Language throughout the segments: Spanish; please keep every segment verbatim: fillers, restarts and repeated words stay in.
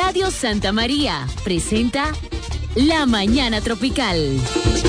Radio Santa María presenta La Mañana Tropical.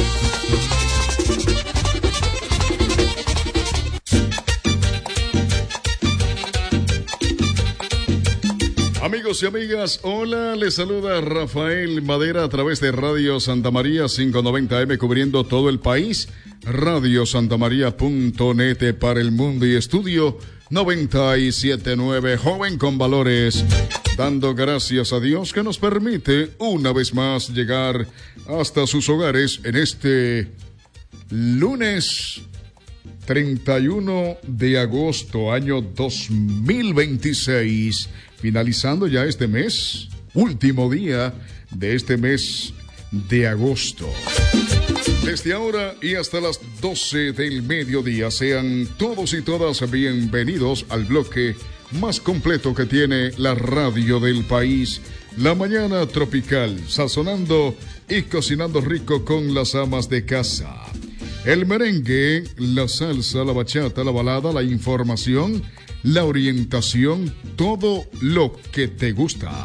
Amigos y amigas, hola, les saluda Rafael Madera a través de Radio Santa María quinientos noventa eme cubriendo todo el país, radio santa maría punto net para el mundo y estudio noventa y siete punto nueve, joven con valores, dando gracias a Dios que nos permite una vez más llegar hasta sus hogares en este lunes treinta y uno de agosto, año dos mil veintiséis, finalizando ya este mes, último día de este mes de agosto. Desde ahora y hasta las doce del mediodía, sean todos y todas bienvenidos al bloque más completo que tiene la radio del país, La Mañana Tropical, sazonando y cocinando rico con las amas de casa. El merengue, la salsa, la bachata, la balada, la información, la orientación, todo lo que te gusta.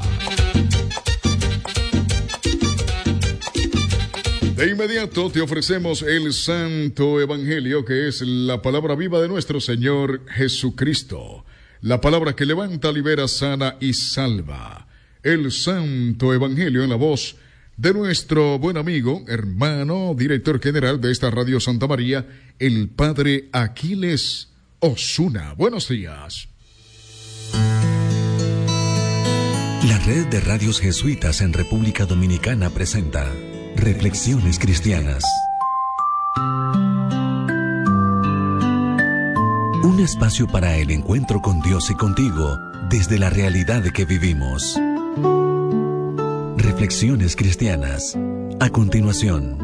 De inmediato te ofrecemos el Santo Evangelio, que es la palabra viva de nuestro Señor Jesucristo. La palabra que levanta, libera, sana y salva. El Santo Evangelio en la voz de nuestro buen amigo, hermano, director general de esta Radio Santa María, el Padre Aquiles Osuna. Buenos días. La red de radios jesuitas en República Dominicana presenta Reflexiones Cristianas. Un espacio para el encuentro con Dios y contigo desde la realidad que vivimos. Reflexiones Cristianas. A continuación.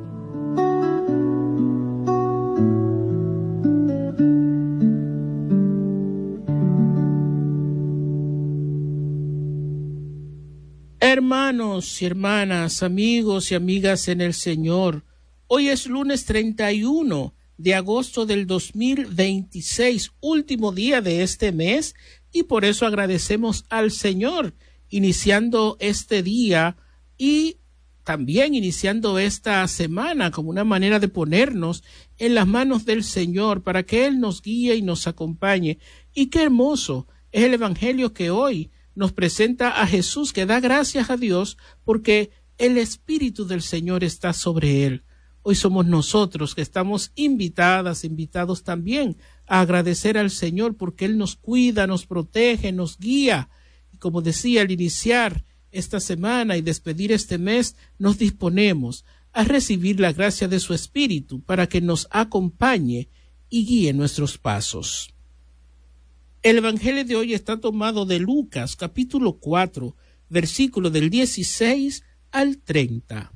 Hermanos y hermanas, amigos y amigas en el Señor, hoy es lunes treinta y uno de agosto del dos mil veintiséis, último día de este mes, y por eso agradecemos al Señor iniciando este día y también iniciando esta semana como una manera de ponernos en las manos del Señor para que Él nos guíe y nos acompañe. Y qué hermoso es el Evangelio que hoy nos presenta a Jesús, que da gracias a Dios porque el Espíritu del Señor está sobre Él. Hoy somos nosotros que estamos invitadas, invitados también a agradecer al Señor porque Él nos cuida, nos protege, nos guía. Y como decía, al iniciar esta semana y despedir este mes, nos disponemos a recibir la gracia de su Espíritu para que nos acompañe y guíe nuestros pasos. El Evangelio de hoy está tomado de Lucas, capítulo cuatro, versículo del dieciséis al treinta.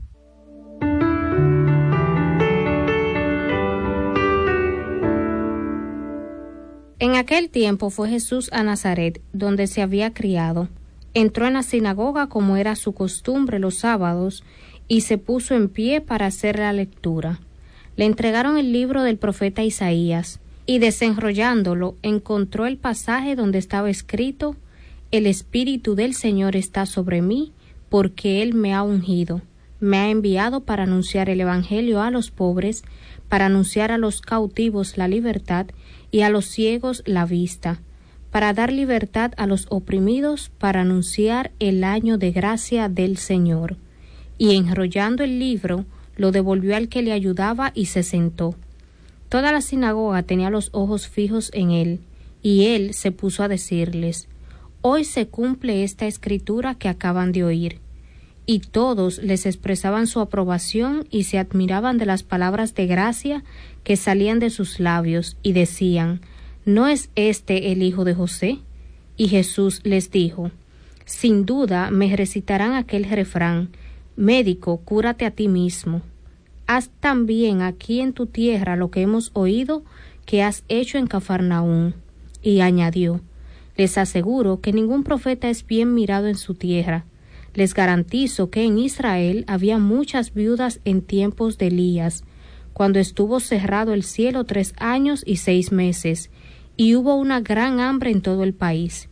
En aquel tiempo fue Jesús a Nazaret, donde se había criado. Entró en la sinagoga como era su costumbre los sábados, y se puso en pie para hacer la lectura. Le entregaron el libro del profeta Isaías, y desenrollándolo encontró el pasaje donde estaba escrito: El Espíritu del Señor está sobre mí, porque Él me ha ungido. Me ha enviado para anunciar el Evangelio a los pobres, para anunciar a los cautivos la libertad y a los ciegos la vista, para dar libertad a los oprimidos, para anunciar el año de gracia del Señor. Y enrollando el libro, lo devolvió al que le ayudaba y se sentó. Toda la sinagoga tenía los ojos fijos en él, y él se puso a decirles: Hoy se cumple esta escritura que acaban de oír. Y todos les expresaban su aprobación y se admiraban de las palabras de gracia que salían de sus labios, y decían: ¿No es este el hijo de José? Y Jesús les dijo: Sin duda me recitarán aquel refrán: Médico, cúrate a ti mismo. Haz también aquí en tu tierra lo que hemos oído que has hecho en Cafarnaúm. Y añadió: Les aseguro que ningún profeta es bien mirado en su tierra. Les garantizo que en Israel había muchas viudas en tiempos de Elías, cuando estuvo cerrado el cielo tres años y seis meses, y hubo una gran hambre en todo el país.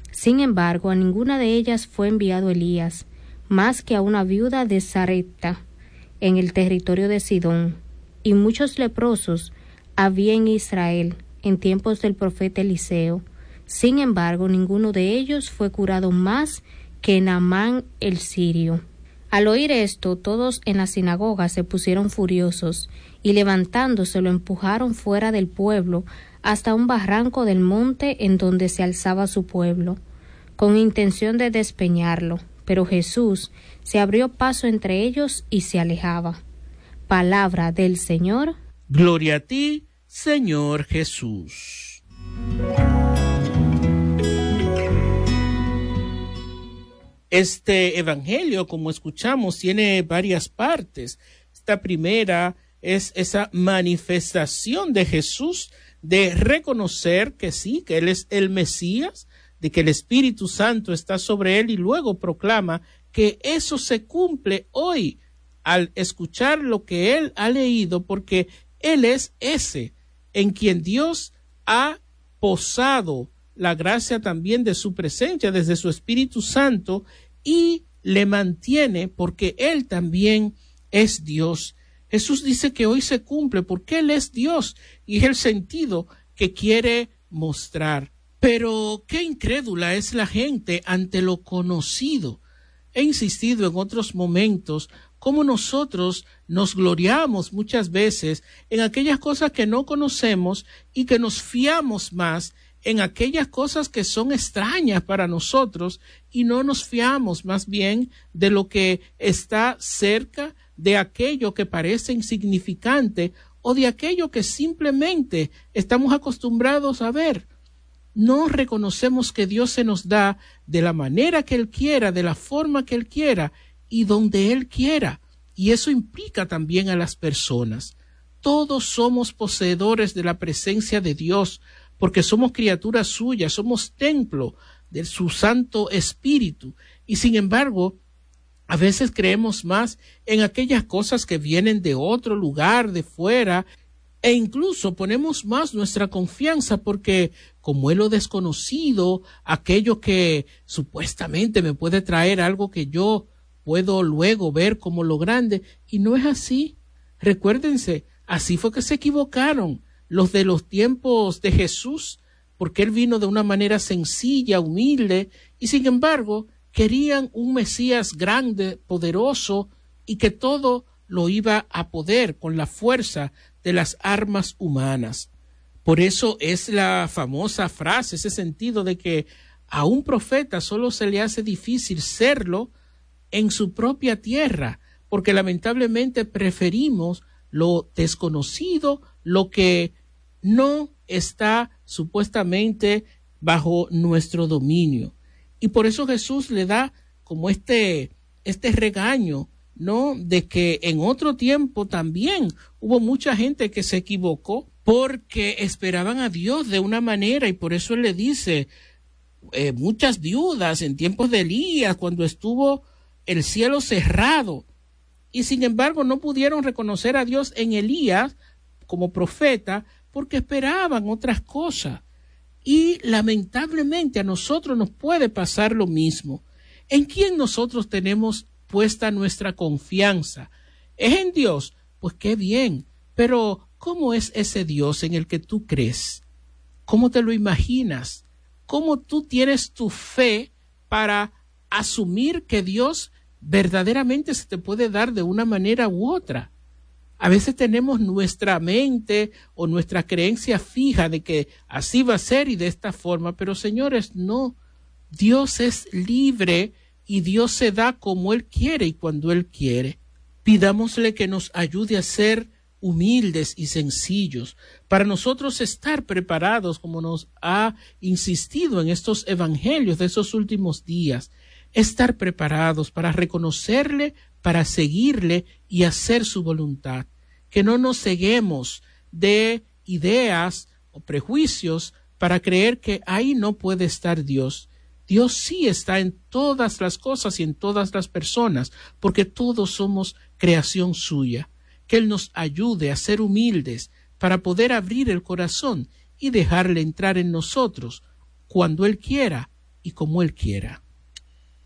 Sin embargo, a ninguna de ellas fue enviado Elías, más que a una viuda de Sarepta, en el territorio de Sidón, y muchos leprosos había en Israel en tiempos del profeta Eliseo. Sin embargo, ninguno de ellos fue curado más que Naamán el sirio. Al oír esto, todos en la sinagoga se pusieron furiosos, y levantándose lo empujaron fuera del pueblo hasta un barranco del monte en donde se alzaba su pueblo, con intención de despeñarlo. Pero Jesús se abrió paso entre ellos y se alejaba. Palabra del Señor. Gloria a ti, Señor Jesús. Este evangelio, como escuchamos, tiene varias partes. Esta primera es esa manifestación de Jesús de reconocer que sí, que Él es el Mesías, de que el Espíritu Santo está sobre Él, y luego proclama que eso se cumple hoy al escuchar lo que Él ha leído, porque Él es ese en quien Dios ha posado la gracia también de su presencia desde su Espíritu Santo, y le mantiene porque Él también es Dios. Jesús dice que hoy se cumple porque Él es Dios, y es el sentido que quiere mostrar. Pero qué incrédula es la gente ante lo conocido. He insistido en otros momentos cómo nosotros nos gloriamos muchas veces en aquellas cosas que no conocemos y que nos fiamos más en aquellas cosas que son extrañas para nosotros, y no nos fiamos más bien de lo que está cerca, de aquello que parece insignificante o de aquello que simplemente estamos acostumbrados a ver. No reconocemos que Dios se nos da de la manera que Él quiera, de la forma que Él quiera y donde Él quiera. Y eso implica también a las personas. Todos somos poseedores de la presencia de Dios, porque somos criaturas suyas, somos templo de su Santo Espíritu. Y sin embargo, a veces creemos más en aquellas cosas que vienen de otro lugar, de fuera, e incluso ponemos más nuestra confianza porque, como es lo desconocido, aquello que supuestamente me puede traer algo que yo puedo luego ver como lo grande, y no es así. Recuérdense, así fue que se equivocaron los de los tiempos de Jesús, porque Él vino de una manera sencilla, humilde, y sin embargo querían un Mesías grande, poderoso, y que todo lo iba a poder con la fuerza de las armas humanas. Por eso es la famosa frase, ese sentido de que a un profeta solo se le hace difícil serlo en su propia tierra, porque lamentablemente preferimos lo desconocido, lo que no está supuestamente bajo nuestro dominio. Y por eso Jesús le da como este, este regaño, ¿no? De que en otro tiempo también hubo mucha gente que se equivocó porque esperaban a Dios de una manera, y por eso Él le dice, eh, muchas viudas en tiempos de Elías, cuando estuvo el cielo cerrado, y sin embargo no pudieron reconocer a Dios en Elías como profeta porque esperaban otras cosas. Y lamentablemente a nosotros nos puede pasar lo mismo. ¿En quién nosotros tenemos puesta nuestra confianza? ¿Es en Dios? Pues qué bien. Pero ¿cómo es ese Dios en el que tú crees? ¿Cómo te lo imaginas? ¿Cómo tú tienes tu fe para asumir que Dios verdaderamente se te puede dar de una manera u otra? A veces tenemos nuestra mente o nuestra creencia fija de que así va a ser y de esta forma, pero señores, no. Dios es libre y Dios se da como Él quiere y cuando Él quiere. Pidámosle que nos ayude a ser humildes y sencillos para nosotros estar preparados, como nos ha insistido en estos evangelios de esos últimos días, estar preparados para reconocerle, para seguirle y hacer su voluntad. Que no nos ceguemos de ideas o prejuicios para creer que ahí no puede estar Dios. Dios sí está en todas las cosas y en todas las personas, porque todos somos creación suya. Que Él nos ayude a ser humildes para poder abrir el corazón y dejarle entrar en nosotros cuando Él quiera y como Él quiera.